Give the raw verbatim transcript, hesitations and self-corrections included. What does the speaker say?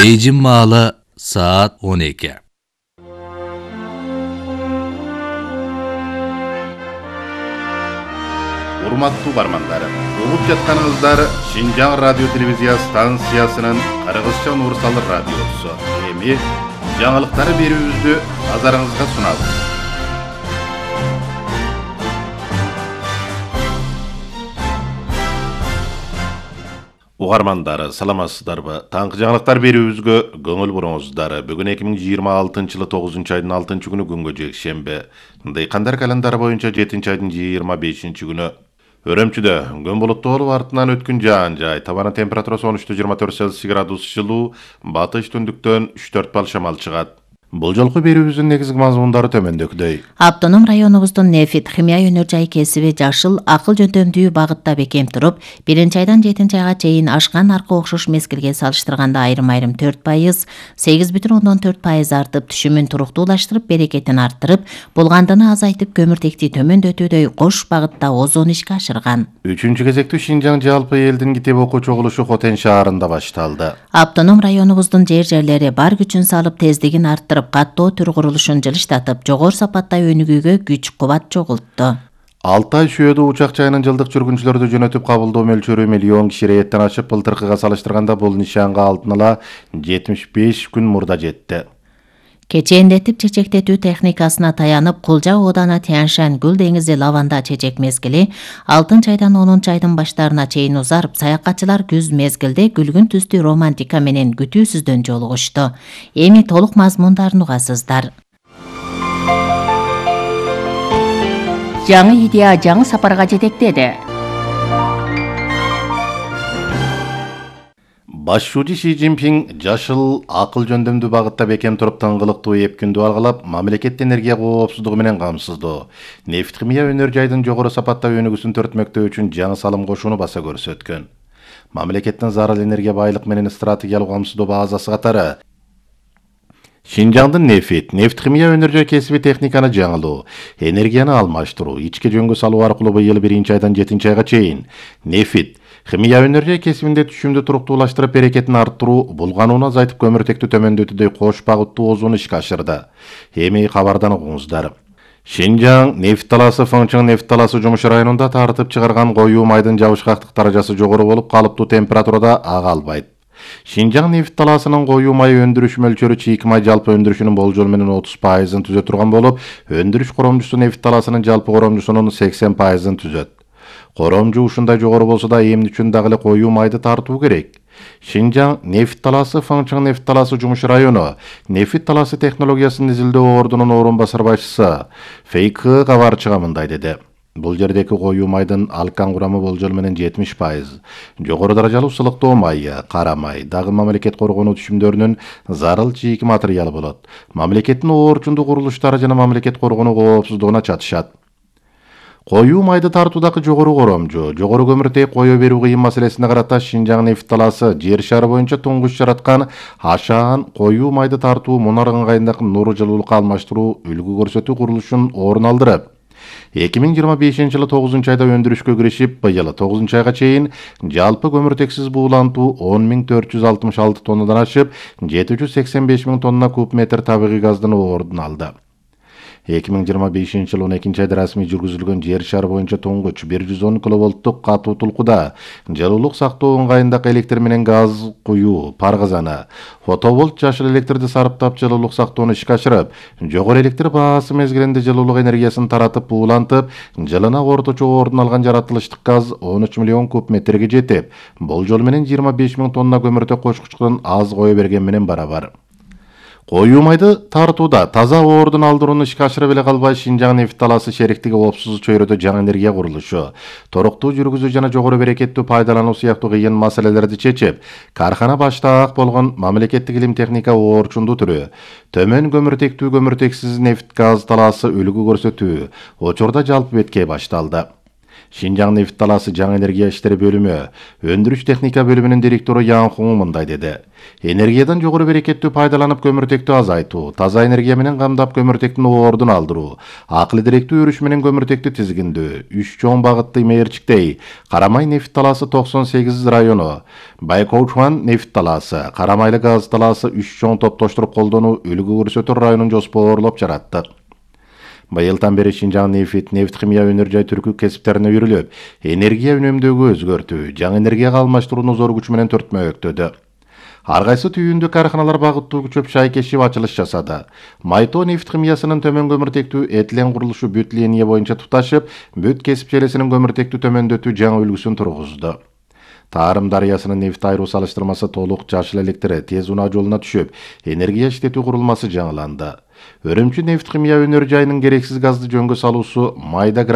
Бейжің маалы saat on iki. Урматтуу бармандар, угуп жатканыңыздар Шинжаң радио телевизия станциясынын Кыргызча универсал радиосу. Эми жаңылыктары берүүбүздү назарыңызга сунабыз. Угармандар, саламатсыздарбы? Таңкы жаңылыктар берүүбүзгө көңүл буруңуздар. Бүгүн эки миң жыйырма алтынчы жылы тогузунчу айдын алтынчы күнү күнгө жекшемби. Дыйкандар календары боюнча жетинчи айдын жыйырма бешинчи күнү. Өрөмчүдө күн булуттуу болуп, артынан өткөн жаан жай. Табаны температурасы он үч жыйырма төрт Цельсий градус жылуу, батыш түндүктөн үч төрт бал шамал чыгат. Бул жолку берүүбүздүн негизги мазмундары төмөндөгүдөй. Автоном районубуздун нефит, химия өнөр жай кесиби жашыл, акыл жөндөмдүү багытта бекем туруп, биринчи айдан жетинчи айга чейин ашкан аркы окшош мезгилге салыштырганда айрым-айрым төрт пайыз, сегиз бүтүн ондон төрт пайыз артып, түшүмүн туруктуулаштырып, берекетин арттырып, булгандыгын азайтып, көмүртекти төмөндөтүүдөй кош багытта озон ишке ашырган. Үчүнчү кезектүү Шинжаң жалпы элдин китеп окуу чогулушу Хотен шаарында башталды. Автоном районубуздун жер-жерлери бар күчүн салып, тездигин арттырып, каттоо түр курулушун жылыштатып, жогору сапатта өнүгүүгө күч-кубат чогултту. Алтай Шүйөдө учак жайынын жылдык жүргүнчүлөрдү жөнөтүп кабылдоо мөлчөрү миллион киши рейеттен ашып, былтыркыга салыштырганда бул нишанга алдын ала жетимиш беш күн мурда жетти. Кечээндетип чечектетүү техникасына таянып, Кулжа ооданы Тяньшань Гүл деңизи лаванда чечек мезгили алтынчы айдан онунчу айдын баштарына чейин узарып, саякатчылар күз мезгилде күлгүн түстүү романтика менен күтүүсүздөн жолугушту. Эми толук мазмундарын угасыздар. Жаңы идея жаңы сапарга жетектеди. Башчуучу Ши Цзиньпин жашыл, акыл жөндөмдүү багытта бекем туруп, тыңгылыктуу эпкүндү алгылап, мамлекет энергия коопсуздугу менен камсыздоо, нефт химия өнөр жайдын жогору сапатта өнүгүүсүн төртмөктөө үчүн жаңы салым кошууну баса көрсөткөн. Мамлекеттин зарыл энергия байлык менен стратегиялык камсыздоо базасы катары Шинжаңдын нефит, нефт химия өнөр жай кесиби техниканы жаңылуу, энергияны алмаштыруу, ичке жөнгө салуу аркылуу быйыл биринчи айдан жетинчи айга чейин нефит, химия өнөр жай кесибинде түшүмдү туруктуулаштырып, берекетин арттыруу, булганууну азайтып, көмүртекти төмөндөтүүдөй кош багыттуу озон ишке ашырды. Эми кабардан угуңуздар. Шинжаң нефт талаасы Фыңчың нефт талаасы жумуш районунда тартып чыгарган коюу майдын жабышкактык даражасы жогору болуп, калыптуу температурада ага албайт. Шинжаң нефт талаасынын коюу май өндүрүш мөлчөрү чийки май жалпы өндүрүшүнүн болжол менен отуз пайызын түзө турган болуп, өндүрүш коромжусу нефт талаасынын жалпы коромжусунун сексен пайызын түзөт. Коромжу ушундай жогору болсо да, эмне үчүн дагы эле коюу майды тартуу керек? Шинжаң нефт талаасы Фыңчың нефт талаасы жумуш району нефт талаасы технологиясын изилдөө ордунун орун басар башчысы Фейк кабарчыга мындай деди. Бул жердеки коюу майдын алкан курамы болжол менен жетимиш пайыз. Жогору даражалуу сылыктоо майы, кара май, дагы мамлекет коргонуу түшүмдөрүнүн зарыл чийки материалы болот. Мамлекеттин оорчундуу курулуштары жана мамлекет коргонуу коопсуздугуна чатышат. Коюу майды тартуудагы жогору коромжу, жогору көмүртек кое берүү кыйын маселесине карата Шинжаң нефт талаасы жер шары боюнча туңгуч жараткан ашаан коюу майды тартуу мунар ыңгайындагы нур жылуулукка алмаштыруу үлгү көрсөтүү курулушун орун алдырып, эки миң жыйырма бешинчи жылы тогузунчу айда өндүрүшкө киришип, быйыл тогузунчу айга чейин жалпы көмүртексиз буулантуу он миң төрт жүз алтымыш алты тоннадан ашып, жети жүз сексен беш миң тонна куб метр табигый газдын ордун алды. эки миң жыйырма бешинчи жылы он экинчи айда расмий жүргүзүлгөн жер шары боюнча туңгуч бир жүз он киловолттук катуу тулкуда жылуулук сактоо ыңгайындагы электр менен газ куюу, пар казаны, фотоволт жашыл электрди сарыптап жылуулук сактоону ишке ашырып, жогору электр баасы мезгилинде жылуулук энергиясын таратып, буулантып, жылына орточо ордун алган жаратылыштык газ он үч миллион куб метрге жетип, болжол менен жыйырма беш миң тонна көмүртек кочкучтан аз кое берген менен барабар. Коюу майды тартууда таза ордун алдырууну ишке ашырып эле калбай, Шинжаң нефт талаасы шериктиги опсуз чөйрөдө жаңы энергия курулушу, торуктуу жүргүзүү жана жогору берекеттүү пайдалануу сыяктуу кыйын маселелерди чечип, кархана баштаак болгон мамлекеттик илим техника оорчундуу түрү, төмөн көмүртектүү көмүртексиз нефт газ талаасы үлгү көрсөтүү учурда жалпы беткей башталды. Шинжаң нефт талаасы жаңы энергия иштери бөлүмү өндүрүш техника бөлүмүнүн директору Ян Хуң мындай деди. Энергиядан жогору берекеттүү пайдаланып көмүртектү азайтуу, таза энергия менен камдап көмүртектин ордун алдыруу, акыл директүү өрүш менен көмүртектү тизгиндөө, үч чоң багытты мээрчиктей. Карамай нефт талаасы токсон сегиз району, Байкоучан нефт талаасы, Карамайлы газ талаасы үч чоң топтоштуруп колдонуу үлгү көрсөтөр районун жоспоорлоп жараттык. Быйылдан бери Шинжаң нефт, нефт химия өнөр жай түркү кесиптерине үйрүлүп, энергия үнөмдөөгө өзгөртүү, жаңы энергияга алмаштырууну зор күч менен төртмөктөдү. Ар кайсы түйүндө карханалар багыттуу чөп шай кешип ачылыш жасады. Майто нефт химиясынын төмөн көмүртектүү этилен курулушу бүт линия боюнча туташып, бүт кесип желесинин көмүртектүү төмөндөтүү жаңы үлгүсүн тургузду. Тарым дарыясынын нефт айыруу салыштырмасы толук жашыл электр тез унаа жолуна түшүп, энергия иштетүү курулмасы жаңыланды. Өрөмчү нефт химия өнөр жайынын керексиз газды жөнгө салуусу майда